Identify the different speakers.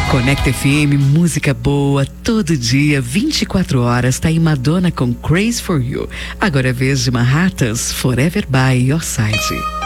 Speaker 1: Conecta FM, música boa, todo dia, 24 horas, tá aí Madonna com Crazy for You. Agora é vez de Manhattan's Forever by Your Side.